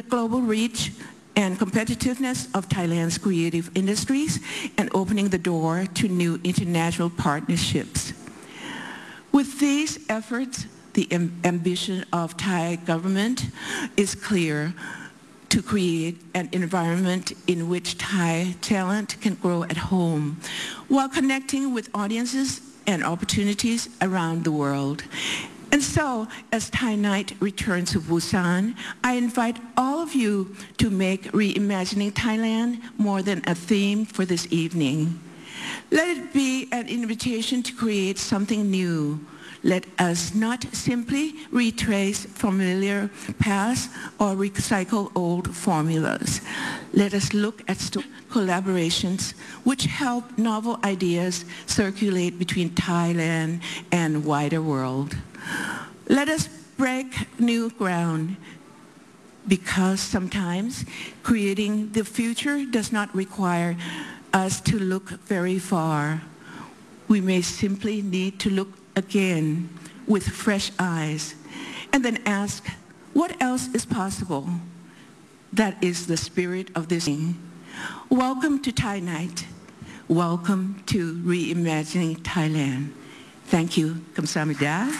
global reach and competitiveness of Thailand's creative industries and opening the door to new international partnerships. With these efforts, the ambition of Thai government is clear: to create an environment in which Thai talent can grow at home while connecting with audiences and opportunities around the world. And so, as Thai Night returns to Busan, I invite all of you to make Reimagining Thailand more than a theme for this evening. Let it be an invitation to create something new. Let us not simply retrace familiar past or recycle old formulas. Let us look at collaborations which help novel ideas circulate between Thailand and wider world. Let us break new ground, because sometimes creating the future does not require us to look very far. We may simply need to look again with fresh eyes and then ask, what else is possible? That is the spirit of this thing. Welcome to Thai Night. Welcome to Reimagining Thailand. Thank you. Kamsahamnida.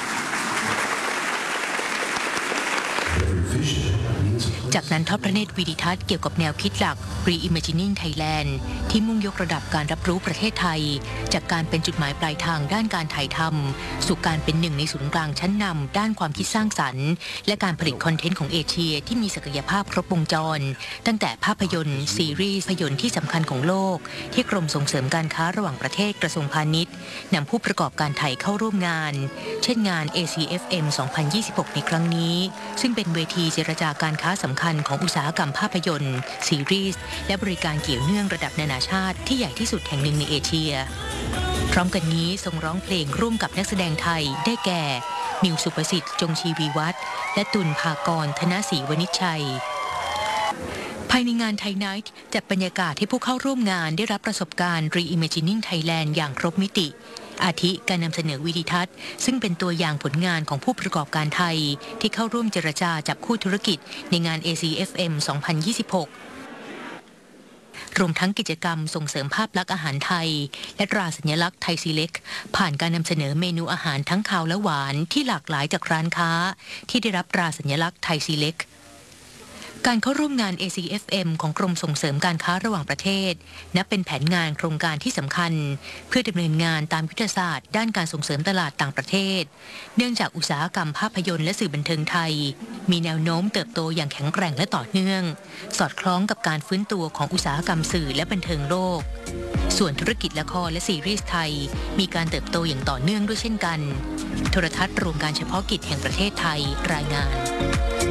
จากนั้นทอดพระเนตรวิดิทัศน์เกี่ยวกับแนวคิดหลัก Reimagining Thailand ที่มุ่งยกระดับการรับรู้ประเทศไทยจากการเป็นจุดหมายปลายทางด้านการถ่ายทำสู่การเป็นหนึ่งในศูนย์กลางชั้นนำด้านความคิดสร้างสรรค์และการผลิตคอนเทนต์ของเอเชียที่มีศักยภาพครบวงจรตั้งแต่ภาพยนตร์ซีรีส์ภาพยนตร์ที่สำคัญของโลกที่กรมส่งเสริมการค้าระหว่างประเทศกระทรวงพาณิชย์นำผู้ประกอบการไทยเข้าร่วมงานเช่นงาน ACFM 2026 ในครั้งนี้ซึ่งเป็นเวทีเจรจาการค้าสำคัญของอุตสาหกรรมภาพยนตร์ซีรีส์และบริการเกี่ยวเนื่องระดับนานาชาติที่ใหญ่ที่สุดแห่งหนึ่งในเอเชียพร้อมกันนี้ทรงร้องเพลงร่วมกับนักแสดงไทยได้แก่มิวสุประสิทธิ์จงชีวีวัฒน์และตุลภากรธนศรีวณิชชัยภายในงานไทยไนท์จัดบรรยากาศให้ผู้เข้าร่วมงานได้รับประสบการณ์ Reimagining Thailand อย่างครบมิติอาทิการนำเสนอวิดีทัศน์ซึ่งเป็นตัวอย่างผลงานของผู้ประกอบการไทยที่เข้าร่วมเจรจาจับคู่ธุรกิจในงาน ACFM 2026 รวมทั้งกิจกรรมส่งเสริมภาพลักษณ์อาหารไทยและตราสัญลักษณ์ไทยซีเล็กผ่านการนำเสนอเมนูอาหารทั้งคาวและหวานที่หลากหลายจากร้านค้าที่ได้รับตราสัญลักษณ์ไทยซีเล็กการเข้าร่วมงาน ACFM ของกรมส่งเสริมการค้าระหว่างประเทศนับเป็นแผนงานโครงการที่สำคัญเพื่อดำเนินงานตามยุทธศาสตร์ด้านการส่งเสริมตลาดต่างประเทศเนื่องจากอุตสาหกรรมภาพยนตร์และสื่อบันเทิงไทยมีแนวโน้มเติบโตอย่างแข็งแกร่งและต่อเนื่องสอดคล้องกับการฟื้นตัวของอุตสาหกรรมสื่อและบันเทิงโลกส่วนธุรกิจละครและซีรีส์ไทยมีการเติบโตอย่างต่อเนื่องด้วยเช่นกันโทรทัศน์รวมการเฉพาะกิจแห่งประเทศไทยรายงาน